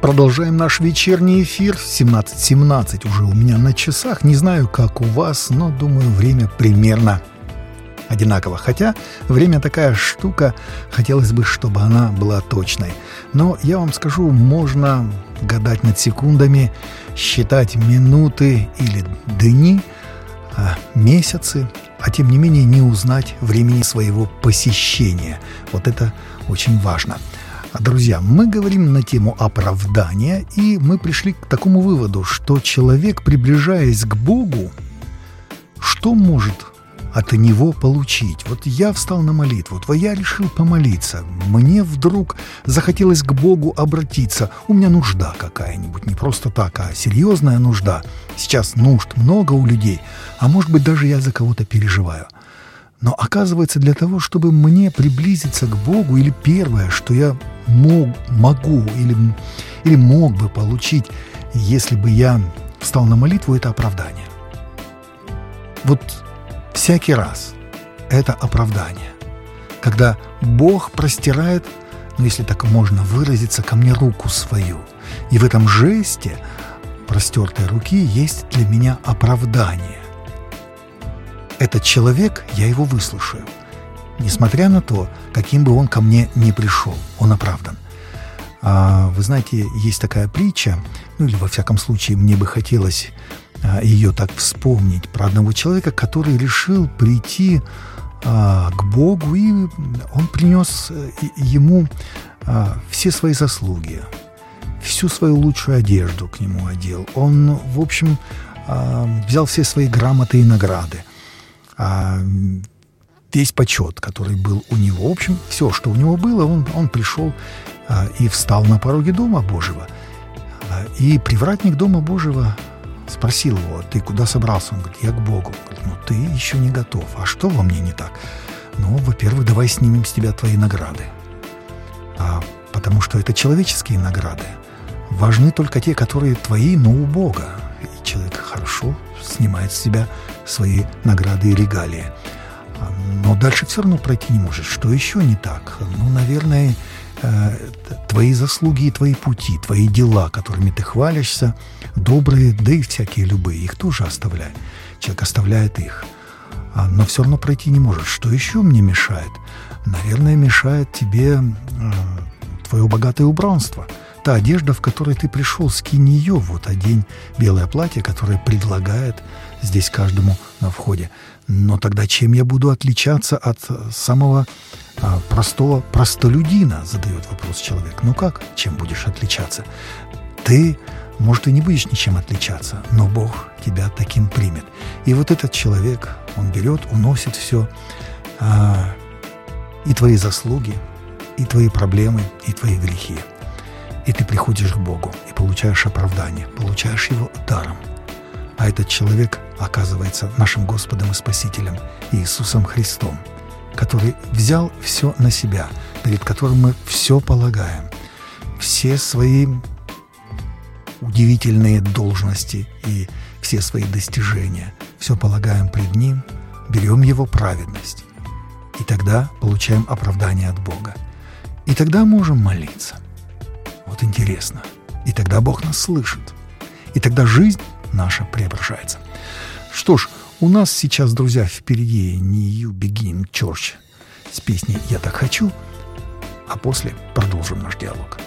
Продолжаем наш вечерний эфир. 17:17 уже у меня на часах. Не знаю, как у вас, но, думаю, время примерно одинаково. Хотя время такая штука, хотелось бы, чтобы она была точной. Но я вам скажу, можно гадать над секундами, считать минуты или дни, месяцы, а тем не менее не узнать времени своего посещения. Вот это очень важно. Друзья, мы говорим на тему оправдания, и мы пришли к такому выводу, что человек, приближаясь к Богу, что может от Него получить? Вот я встал на молитву, я решил помолиться, мне вдруг захотелось к Богу обратиться, у меня нужда какая-нибудь, не просто так, а серьезная нужда. Сейчас нужд много у людей, а может быть даже я за кого-то переживаю. Но оказывается, для того, чтобы мне приблизиться к Богу, или первое, что я могу или мог бы получить, если бы я встал на молитву, это оправдание. Вот всякий раз это оправдание. Когда Бог простирает, если так можно выразиться, ко мне руку свою. И в этом жесте простертой руки есть для меня оправдание. Этот человек, я его выслушаю. Несмотря на то, каким бы он ко мне ни пришел, он оправдан. Вы знаете, есть такая притча, или во всяком случае мне бы хотелось ее так вспомнить, про одного человека, который решил прийти к Богу, и он принес ему все свои заслуги, всю свою лучшую одежду к нему одел. Он, в общем, взял все свои грамоты и награды, весь почет, который был у него. В общем, все, что у него было, он пришел и встал на пороге Дома Божьего. И привратник Дома Божьего спросил его: «Ты куда собрался?» Он говорит: «Я к Богу». Он говорит: «Ты еще не готов. А что во мне не так?» Во-первых, давай снимем с тебя твои награды. Потому что это человеческие награды. Важны только те, которые твои, но у Бога. И человек хорошо снимает с себя свои награды и регалии. Но дальше все равно пройти не может. Что еще не так? Наверное, твои заслуги и твои пути, твои дела, которыми ты хвалишься, добрые, да и всякие любые, их тоже оставляй. Человек оставляет их, но все равно пройти не может. Что еще мне мешает? Наверное, мешает тебе твое богатое убранство. Та одежда, в которой ты пришел, скинь ее, одень белое платье, которое предлагает здесь каждому на входе. Но тогда чем я буду отличаться от самого простого простолюдина, задает вопрос человек. Как? Чем будешь отличаться? Ты, может, и не будешь ничем отличаться, но Бог тебя таким примет. И этот человек, он берет, уносит все, и твои заслуги, и твои проблемы, и твои грехи. И ты приходишь к Богу и получаешь оправдание, получаешь его даром. А этот человек оказывается нашим Господом и Спасителем Иисусом Христом, который взял все на себя, перед которым мы все полагаем, все свои удивительные должности и все свои достижения, все полагаем пред Ним, берем Его праведность, и тогда получаем оправдание от Бога. И тогда можем молиться. Интересно. И тогда Бог нас слышит. И тогда жизнь наша преображается. Что ж, у нас сейчас, друзья, впереди New Beginning Church с песней «Я так хочу», а после продолжим наш диалог.